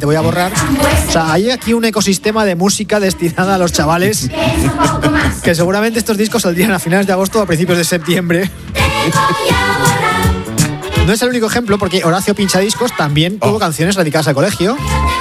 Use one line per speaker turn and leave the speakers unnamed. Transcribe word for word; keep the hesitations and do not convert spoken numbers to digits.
Te voy a borrar. O sea, hay aquí un ecosistema de música destinada a los chavales que seguramente estos discos saldrían a finales de agosto o a principios de septiembre. No es el único ejemplo, porque Horacio Pinchadiscos también tuvo oh. canciones dedicadas al colegio.